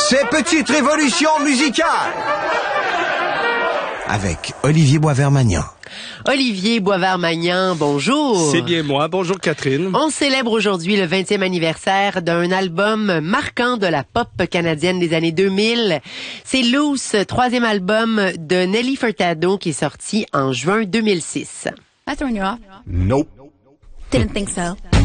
Ces petites révolutions musicales avec Olivier Boisvert-Magnan. Olivier Boisvert-Magnan, bonjour. C'est bien moi. Bonjour Catherine. On célèbre aujourd'hui le 20e anniversaire d'un album marquant de la pop canadienne des années 2000. C'est Loose, troisième album de Nelly Furtado qui est sorti en juin 2006. Am I throwing you off? Nope. Didn't think so.